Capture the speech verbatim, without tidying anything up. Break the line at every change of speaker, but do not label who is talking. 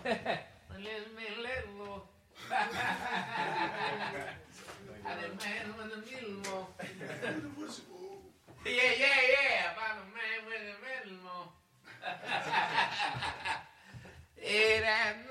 I didn't man with the middle. Yeah, yeah, yeah. About a man with the middle. It ain't